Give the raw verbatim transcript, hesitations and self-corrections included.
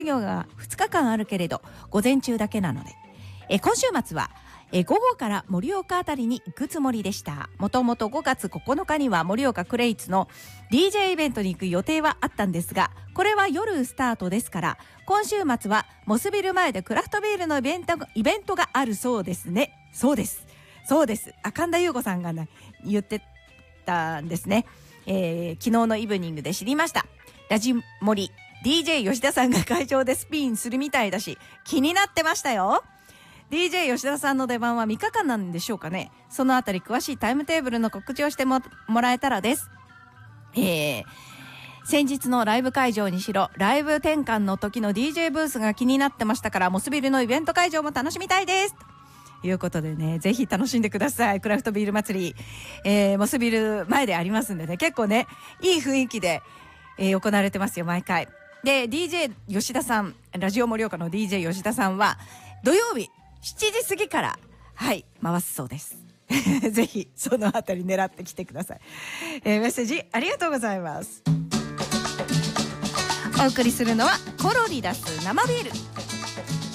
業がふつかかんあるけれど午前中だけなので、え今週末はえ午後から盛岡あたりに行くつもりでした。もともとごがつここのかには盛岡クレイツの ディージェー イベントに行く予定はあったんですが、これは夜スタートですから、今週末はモスビル前でクラフトビールのイベントイベントがあるそうですね。そうですそうです。あ神田優子さんが、ね、言ってたんですね。えー、昨日のイブニングで知りました。ラジモリ ディージェー 吉田さんが会場でスピンするみたいだし気になってましたよ。ディージェー 吉田さんの出番はみっかかんなんでしょうかね。そのあたり詳しいタイムテーブルの告知をしても、もらえたらです。えー、先日のライブ会場にしろライブ転換の時の ディージェー ブースが気になってましたから、モスビルのイベント会場も楽しみたいですということでね、ぜひ楽しんでください。クラフトビール祭り、えー、モスビル前でありますんでね、結構ねいい雰囲気で、えー、行われてますよ毎回で。 ディージェー 吉田さん、ラジオ盛岡の ディージェー 吉田さんは土曜日しちじ過ぎからはい回すそうですぜひそのあたり狙ってきてください。えー、メッセージありがとうございます。お送りするのはコロリダス生ビール。